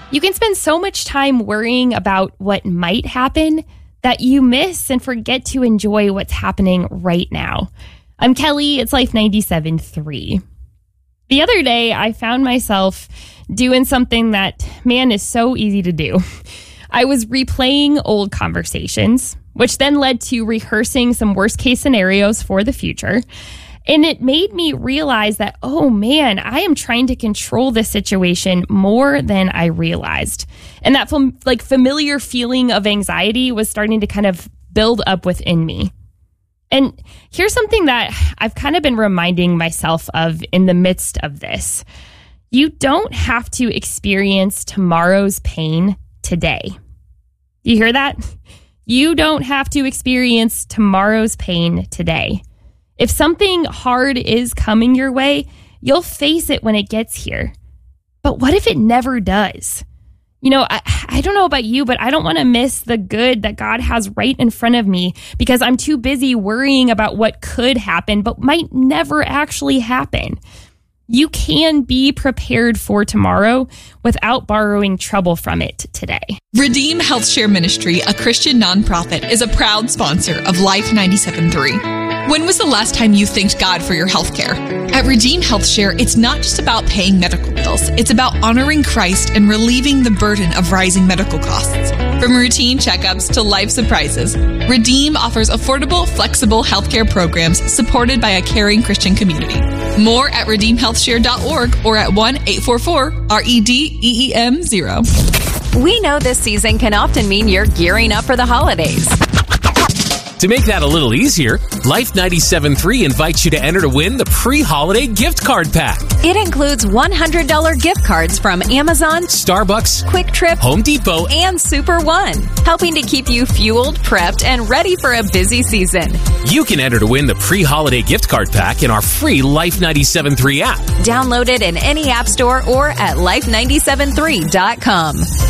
You can spend so much time worrying about what might happen that you miss and forget to enjoy what's happening right now. I'm Kelly. It's Life 97.3. The other day, I found myself doing something that, man, is so easy to do. I was replaying old conversations, which then led to rehearsing some worst-case scenarios for the future. And it made me realize that, oh man, I am trying to control this situation more than I realized. And that familiar feeling of anxiety was starting to kind of build up within me. And here's something that I've kind of been reminding myself of in the midst of this. You don't have to experience tomorrow's pain today. You hear that? You don't have to experience tomorrow's pain today. If something hard is coming your way, you'll face it when it gets here. But what if it never does? You know, I don't know about you, but I don't want to miss the good that God has right in front of me because I'm too busy worrying about what could happen, but might never actually happen. You can be prepared for tomorrow without borrowing trouble from it today. Redeem HealthShare Ministry, a Christian nonprofit, is a proud sponsor of Life 97.3. When was the last time you thanked God for your health care? At Redeem HealthShare, it's not just about paying medical bills. It's about honoring Christ and relieving the burden of rising medical costs. From routine checkups to life surprises, Redeem offers affordable, flexible healthcare programs supported by a caring Christian community. More at redeemhealthshare.org or at 1-844-REDEEM0. We know this season can often mean you're gearing up for the holidays. To make that a little easier, Life 97.3 invites you to enter to win the pre-holiday gift card pack. It includes $100 gift cards from Amazon, Starbucks, Quick Trip, Home Depot, and Super One, helping to keep you fueled, prepped, and ready for a busy season. You can enter to win the pre-holiday gift card pack in our free Life 97.3 app. Download it in any app store or at life973.com.